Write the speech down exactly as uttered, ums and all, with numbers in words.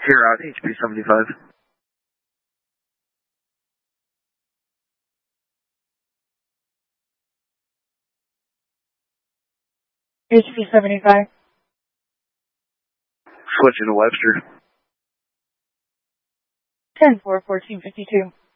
Here out H P seventy-five. H P seventy-five. Switching to Webster. ten four fourteen fifty-two.